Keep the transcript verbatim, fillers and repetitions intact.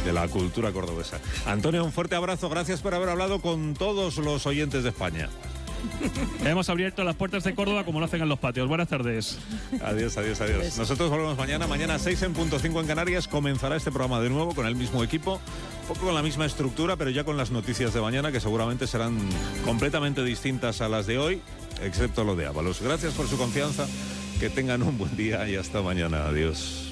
de la cultura cordobesa. Antonio, un fuerte abrazo, gracias por haber hablado con todos los oyentes de España. Hemos abierto las puertas de Córdoba como lo hacen en los patios. Buenas tardes. Adiós, adiós, adiós. Nosotros volvemos mañana, mañana seis en punto cinco en Canarias. Comenzará este programa de nuevo con el mismo equipo, un poco con la misma estructura, pero ya con las noticias de mañana, que seguramente serán completamente distintas a las de hoy, excepto lo de Ábalos. Gracias por su confianza, que tengan un buen día y hasta mañana. Adiós.